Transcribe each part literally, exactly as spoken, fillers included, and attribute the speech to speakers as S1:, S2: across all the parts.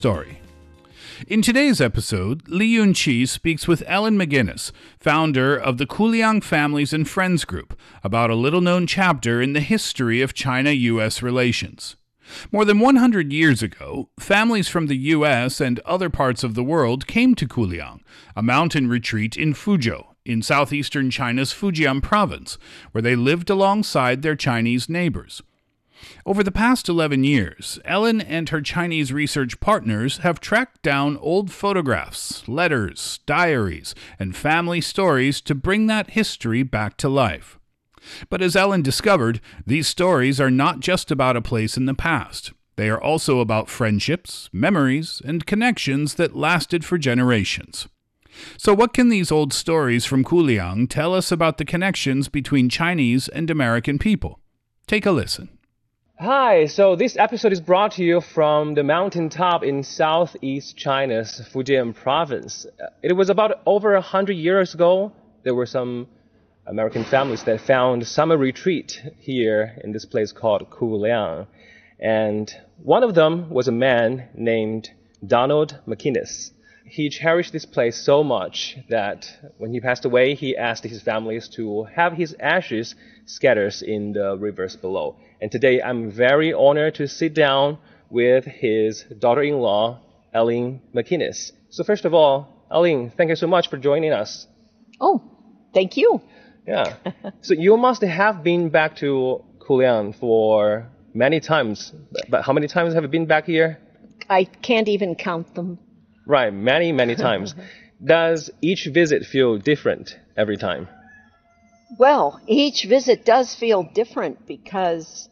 S1: Story. In today's episode, Li Yunqi speaks with Ellen McGinnis, founder of the Kuliang Families and Friends Group, about a little-known chapter in the history of China-U S relations. More than one hundred years ago, families from the U S and other parts of the world came to Kuliang, a mountain retreat in Fuzhou, in southeastern China's Fujian province, where they lived alongside their Chinese neighbors. Over the past eleven years, Ellen and her Chinese research partners have tracked down old photographs, letters, diaries, and family stories to bring that history back to life. But as Ellen discovered, these stories are not just about a place in the past. They are also about friendships, memories, and connections that lasted for generations. So what can these old stories from Kuliang tell us about the connections between Chinese and American people? Take a listen.
S2: Hi, so this episode is brought to you from the mountaintop in southeast China's Fujian province. It was about over a hundred years ago. There were some American families that found summer retreat here in this place called Kuliang. And one of them was a man named Donald McInnes. He cherished this place so much that when he passed away, he asked his families to have his ashes scattered in the rivers below. And today, I'm very honored to sit down with his daughter-in-law, Ellen McInnes. So first of all, Ellen, thank you so much for joining us.
S3: Oh, thank you.
S2: Yeah. So you must have been back to Kuliang for many times. But how many times have you been back here?
S3: I can't even count them.
S2: Right, many, many times. Does each visit feel different every time?
S3: Well, each visit does feel different because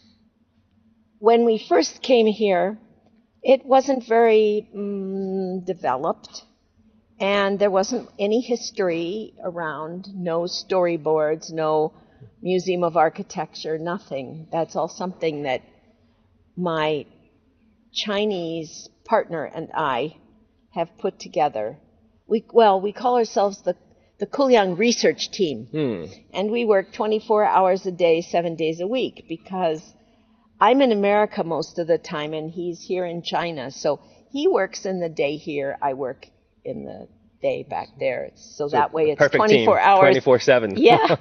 S3: when we first came here, it wasn't very um, developed, and there wasn't any history around, no storyboards, no Museum of Architecture, nothing. That's all something that my Chinese partner and I have put together. We well, we call ourselves the the Kuliang Research Team,
S2: Hmm.
S3: and we work twenty-four hours a day, seven days a week, because I'm in America most of the time, and he's here in China. So he works in the day here, I work in the day back there. So, so that way it's twenty-four
S2: team,
S3: hours.
S2: twenty-four seven.
S3: Yeah.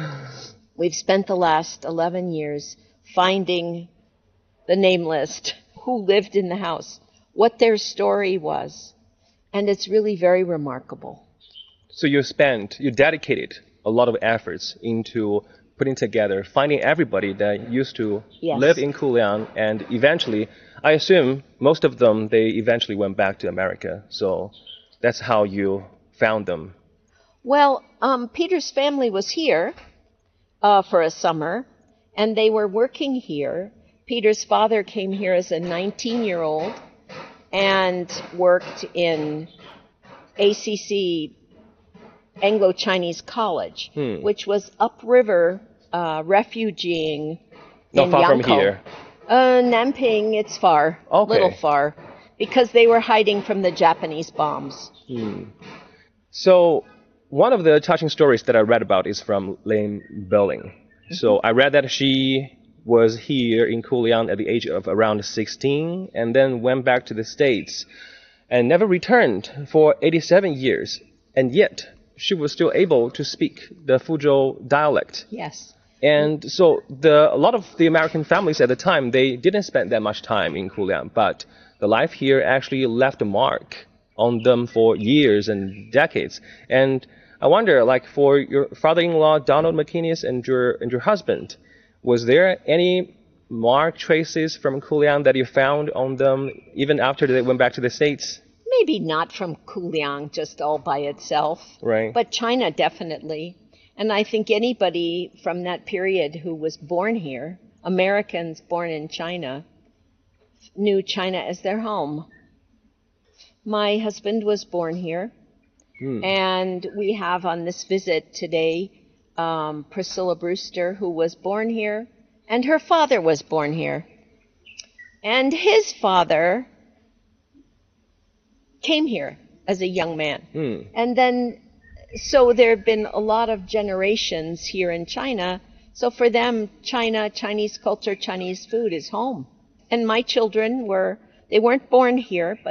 S3: We've spent the last eleven years finding the name list, who lived in the house, what their story was. And it's really very remarkable.
S2: So you spent, you dedicated a lot of efforts into putting together, finding everybody that used to
S3: Yes.
S2: live in Kuliang, and eventually, I assume most of them, they eventually went back to America. So that's how you found them.
S3: Well, um, Peter's family was here uh, for a summer, and they were working here. Peter's father came here as a nineteen-year-old and worked in A C C, Anglo-Chinese College,
S2: Hmm.
S3: which was upriver uh, refugeeing
S2: Not
S3: in
S2: far from
S3: Yangkou.
S2: here.
S3: Uh, Nanping, it's far, a
S2: Okay.
S3: little far, because they were hiding from the Japanese bombs.
S2: Hmm. So one of the touching stories that I read about is from Lane Belling. So I read that she was here in Kuliang at the age of around sixteen and then went back to the States and never returned for eighty-seven years. And yet she was still able to speak the Fuzhou dialect.
S3: Yes.
S2: And so the, a lot of the American families at the time, they didn't spend that much time in Kuliang, but the life here actually left a mark on them for years and decades. And I wonder, like for your father-in-law, Donald McInnes, and your, and your husband, was there any mark traces from Kuliang that you found on them even after they went back to the States?
S3: Maybe not from Kuliang just all by itself,
S2: Right.
S3: but China definitely. And I think anybody from that period who was born here, Americans born in China, knew China as their home. My husband was born here,
S2: Hmm.
S3: and we have on this visit today um, Priscilla Brewster, who was born here, and her father was born here. And his father came here as a young man.
S2: Hmm.
S3: And then, so there have been a lot of generations here in China. So for them, China, Chinese culture, Chinese food is home. And my children were They weren't born here, but